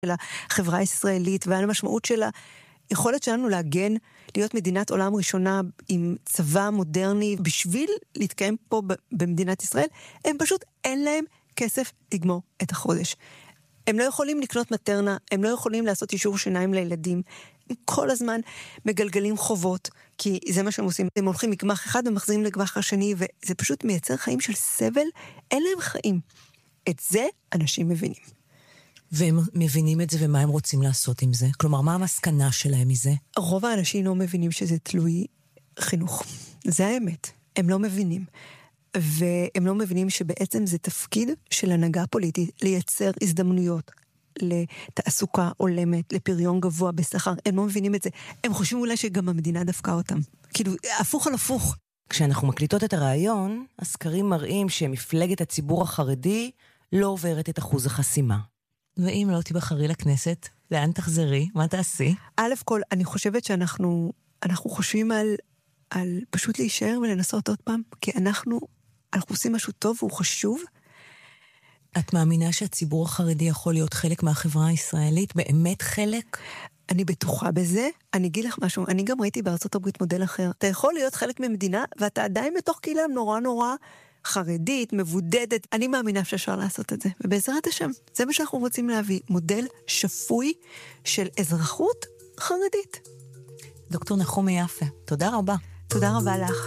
של החברה הישראלית ועל המשמעות של היכולת שלנו להגן, להיות מדינת עולם ראשונה עם צבא מודרני בשביל להתקיים פה במדינת ישראל, הם פשוט אין להם כסף לגמור את החודש. הם לא יכולים לקנות מטרנה, הם לא יכולים לעשות אישור שיניים לילדים, הם כל הזמן מגלגלים חובות, כי זה מה שהם עושים, הם הולכים מגמח אחד ומחזירים לגמח השני, וזה פשוט מייצר חיים של סבל, אין להם חיים. את זה אנשים מבינים. והם מבינים את זה ומה הם רוצים לעשות עם זה? כלומר, מה המסקנה שלהם מזה? רוב האנשים לא מבינים שזה תלוי חינוך. זה האמת. הם לא מבינים. והם לא מבינים שבעצם זה תפקיד של הנהגה פוליטית לייצר הזדמנויות לתעסוקה עולמת, לפריון גבוה בשכר. הם לא מבינים את זה. הם חושבים אולי שגם המדינה דפקה אותם. כאילו, הפוך על הפוך. כשאנחנו מקליטות את הרעיון, הסקרים מראים שמפלגת הציבור החרדי לא עוברת את אחוז החסימה. ואם לא תבחרי לכנסת, לאן תחזרי? מה תעשי? א' כל, אני חושבת שאנחנו חושבים על פשוט להישאר ולנסות עוד פעם, כי אנחנו עושים משהו טוב והוא חשוב. את מאמינה שהציבור החרדי יכול להיות חלק מהחברה הישראלית? באמת חלק? אני בטוחה בזה. אני אגיד לך משהו, אני גם ראיתי בארצות הברית מודל אחר. אתה יכול להיות חלק ממדינה, ואתה עדיין בתוך קהילה נורא נורא חרדית, מבודדת. אני מאמינה שאפשר לעשות את זה. ובעזרת השם, זה מה שאנחנו רוצים להביא. מודל שפוי של אזרחות חרדית. דוקטור נחומי יפה, תודה רבה. תודה רבה לך.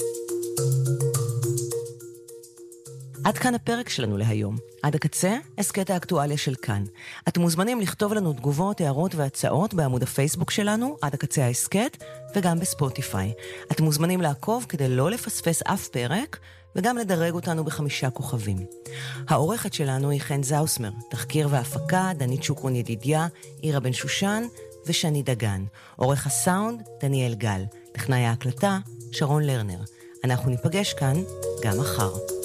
עד כאן הפרק שלנו להיום. עד הקצה, הסקט האקטואליה של כאן. אתם מוזמנים לכתוב לנו תגובות, הערות והצעות בעמוד הפייסבוק שלנו, עד הקצה ההסקט, וגם בספוטיפיי. אתם מוזמנים לעקוב כדי לא לפספס אף פרק, וגם לדרג אותנו ב5 כוכבים. העורכת שלנו היא חן זאוסמר, תחקיר והפקה, דנית שוקרון ידידיה, עירה בן שושן ושני דגן. עורך הסאונד, דניאל גל. טכנאי ההקלטה, שרון לרנר. אנחנו ניפגש כאן גם מחר.